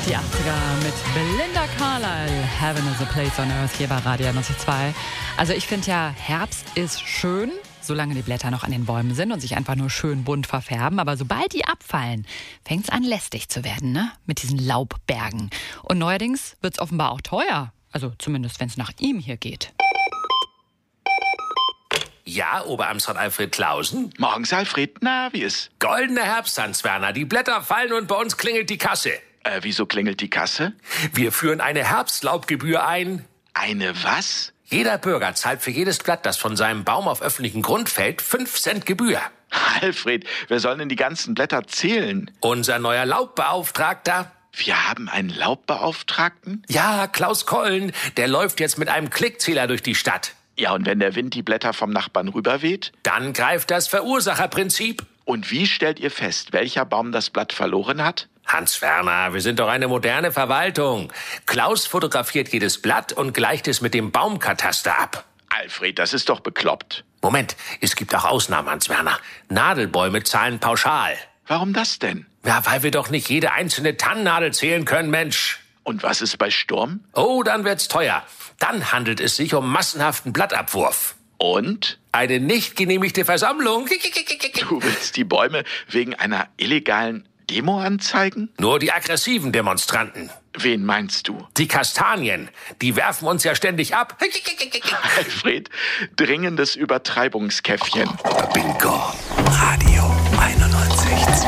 Die 80er mit Belinda Carlisle. Heaven is a place on earth hier bei Radio 92. Also ich finde ja, Herbst ist schön, solange die Blätter noch an den Bäumen sind und sich einfach nur schön bunt verfärben. Aber sobald die abfallen, fängt es an lästig zu werden, ne? Mit diesen Laubbergen. Und neuerdings wird es offenbar auch teuer. Also zumindest, wenn es nach ihm hier geht. Ja, Oberamtsrat Alfred Clausen? Morgens, Alfred. Na, wie ist? Goldener Herbst, Hans Werner. Die Blätter fallen und bei uns klingelt die Kasse. Wieso klingelt die Kasse? Wir führen eine Herbstlaubgebühr ein. Eine was? Jeder Bürger zahlt für jedes Blatt, das von seinem Baum auf öffentlichen Grund fällt, 5 Cent Gebühr. Alfred, wer soll denn die ganzen Blätter zählen? Unser neuer Laubbeauftragter. Wir haben einen Laubbeauftragten? Ja, Klaus Kollen. Der läuft jetzt mit einem Klickzähler durch die Stadt. Ja, und wenn der Wind die Blätter vom Nachbarn rüberweht? Dann greift das Verursacherprinzip. Und wie stellt ihr fest, welcher Baum das Blatt verloren hat? Hans Werner, wir sind doch eine moderne Verwaltung. Klaus fotografiert jedes Blatt und gleicht es mit dem Baumkataster ab. Alfred, das ist doch bekloppt. Moment, es gibt auch Ausnahmen, Hans Werner. Nadelbäume zahlen pauschal. Warum das denn? Ja, weil wir doch nicht jede einzelne Tannennadel zählen können, Mensch. Und was ist bei Sturm? Oh, dann wird's teuer. Dann handelt es sich um massenhaften Blattabwurf. Und? Eine nicht genehmigte Versammlung. Du willst die Bäume wegen einer illegalen Demo anzeigen? Nur die aggressiven Demonstranten. Wen meinst du? Die Kastanien, die werfen uns ja ständig ab. Alfred, dringendes Übertreibungskäffchen. Bingo. Radio 91.